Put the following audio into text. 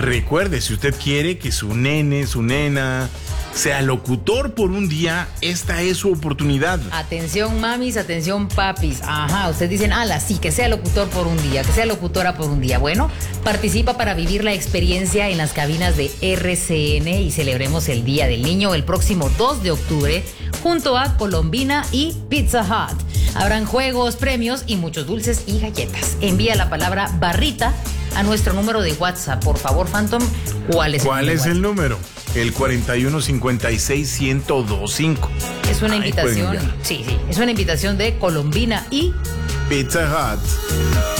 recuerde, si usted quiere que su nene, su nena sea locutor por un día, esta es su oportunidad. Atención mamis, atención papis. Ajá, ustedes dicen, ala, sí, que sea locutor por un día, que sea locutora por un día. Bueno, participa para vivir la experiencia en las cabinas de RCN y celebremos el Día del Niño el próximo 2 de octubre junto a Colombina y Pizza Hut. Habrán juegos, premios y muchos dulces y galletas. Envía la palabra barrita a nuestro número de WhatsApp. Por favor, Phantom, ¿cuál es el número? El 4156-1025. Es una invitación, sí, es una invitación de Colombina y Pizza Hut.